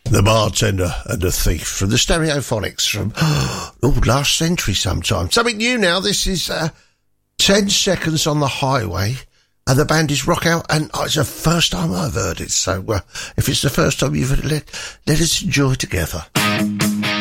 The Bartender and the Thief from the Stereophonics from last century sometime. Something new now. This is 10 Seconds on the Highway. And the band is Rock Out, and it's the first time I've heard it. So if it's the first time you've heard it, let us enjoy together.